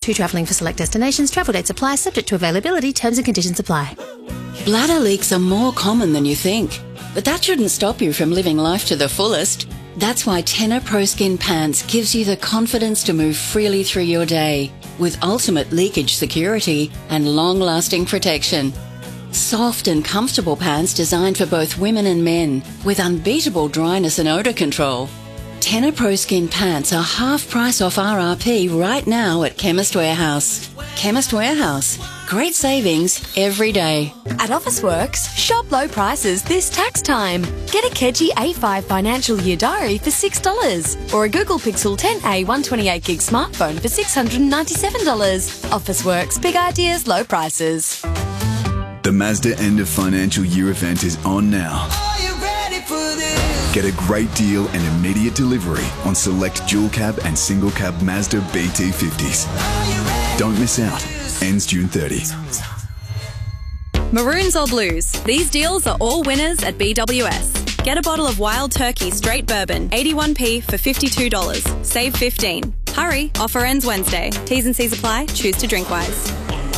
to travelling for select destinations. Travel dates apply, subject to availability. Terms and conditions apply. Bladder leaks are more common than you think, but that shouldn't stop you from living life to the fullest. That's why Tena Pro Skin Pants gives you the confidence to move freely through your day with ultimate leakage security and long-lasting protection. Soft and comfortable pants designed for both women and men with unbeatable dryness and odour control. Tena Pro Skin Pants are half price off RRP right now at Chemist Warehouse. Chemist Warehouse. Great savings every day. At Officeworks, shop low prices this tax time. Get a Keji A5 financial year diary for $6 or a Google Pixel 10a 128GB smartphone for $697. Officeworks, big ideas, low prices. The Mazda end of financial year event is on now. Are you ready for this? Get a great deal and immediate delivery on select dual cab and single cab Mazda BT50s. Don't miss out. Ends June 30. Maroons or blues, these deals are all winners at BWS. Get a bottle of Wild Turkey Straight Bourbon, 81p for $52. Save $15. Hurry, offer ends Wednesday. T's and C's apply. Choose to drink wise.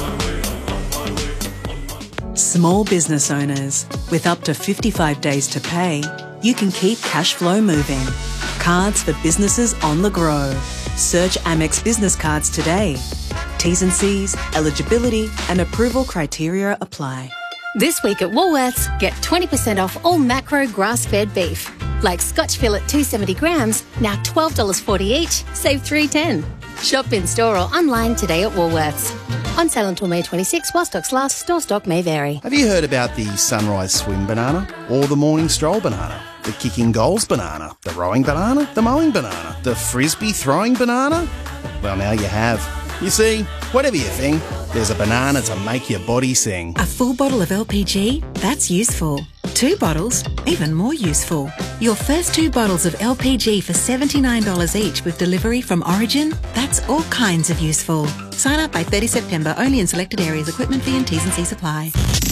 Small business owners, with up to 55 days to pay, you can keep cash flow moving. Cards for businesses on the grow. Search Amex Business Cards today. T's and C's, eligibility and approval criteria apply. This week at Woolworths, get 20% off all macro grass-fed beef. Like Scotch fillet 270 grams, now $12.40 each, save $3.10. Shop in store or online today at Woolworths. On sale until May 26, while stocks last, store stock may vary. Have you heard about the sunrise swim banana or the morning stroll banana? The kicking goals banana, the rowing banana, the mowing banana, the frisbee throwing banana? Well, now you have. You see, whatever you think, there's a banana to make your body sing. A full bottle of LPG? That's useful. 2 bottles? Even more useful. Your first 2 bottles of LPG for $79 each with delivery from Origin? That's all kinds of useful. Sign up by 30 September, only in selected areas. Equipment fee and T's and C's apply.